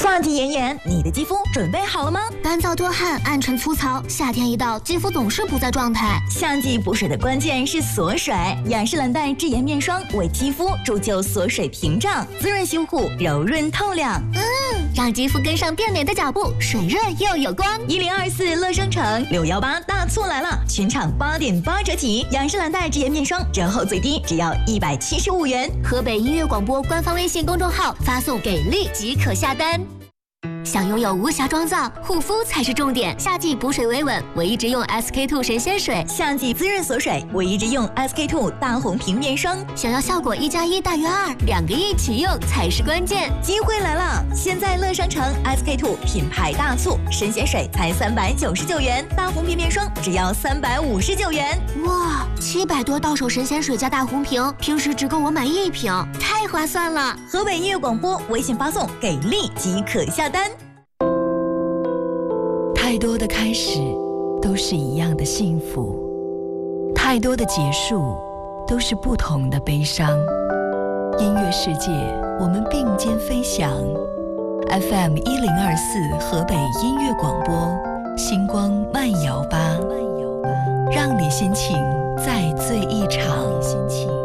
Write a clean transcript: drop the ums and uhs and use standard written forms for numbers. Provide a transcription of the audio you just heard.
夏季炎炎，你的肌肤准备好了吗？ 干燥多汗、暗沉粗糙，夏天一到，肌肤总是不在状态。 夏季补水的关键是锁水，雅诗兰黛智妍面霜为肌肤铸就锁水屏障，滋润修护，柔润透亮。 让肌肤跟上变美的脚步，水润又有光。 1024乐商城618大促来了，全场8.8折起，雅诗兰黛智妍面霜折后最低只要175元。 河北音乐广播官方微信公众号发送给力即可下单。想拥有无瑕妆造，护肤才是重点。夏季补水维稳，唯一直用 SK2 神仙水； 夏季滋润锁水，唯一直用 SK2 大红瓶面霜。 想要效果1+1大于2，2个一起用才是关键。 机会来了！现在乐商城 SK2 品牌大促，神仙水才399元，大红瓶面霜只要359元。 哇，700多到手神仙水加大红瓶，平时只够我买1瓶，太划算了！ 河北音乐广播微信发送给力即可下单。 太多的开始都是一样的幸福，太多的结束都是不同的悲伤。音乐世界，我们并肩飞翔。FM 1024河北音乐广播，星光慢摇吧，让你心情再醉一场。